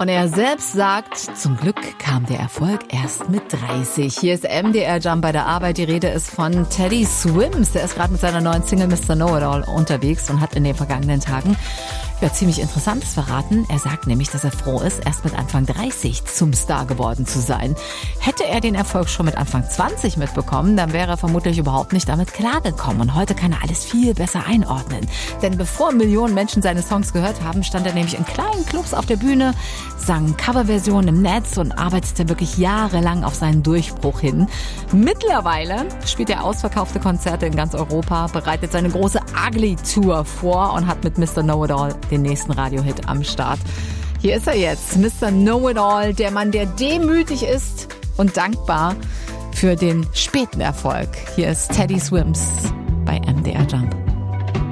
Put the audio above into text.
Und er selbst sagt, zum Glück kam der Erfolg erst mit 30. Hier ist MDR Jump bei der Arbeit. Die Rede ist von Teddy Swims. Der ist gerade mit seiner neuen Single Mr. Know-It-All unterwegs und hat in den vergangenen Tagen ziemlich Interessantes verraten. Er sagt nämlich, dass er froh ist, erst mit Anfang 30 zum Star geworden zu sein. Hätte er den Erfolg schon mit Anfang 20 mitbekommen, dann wäre er vermutlich überhaupt nicht damit klargekommen. Und heute kann er alles viel besser einordnen. Denn bevor Millionen Menschen seine Songs gehört haben, stand er nämlich in kleinen Clubs auf der Bühne, sang Coverversionen im Netz und arbeitete wirklich jahrelang auf seinen Durchbruch hin. Mittlerweile spielt er ausverkaufte Konzerte in ganz Europa, bereitet seine große Ugly Tour vor und hat mit Mr. Know-It-All den nächsten Radiohit am Start. Hier ist er jetzt, Mr. Know-It-All, der Mann, der demütig ist und dankbar für den späten Erfolg. Hier ist Teddy Swims bei MDR Jump.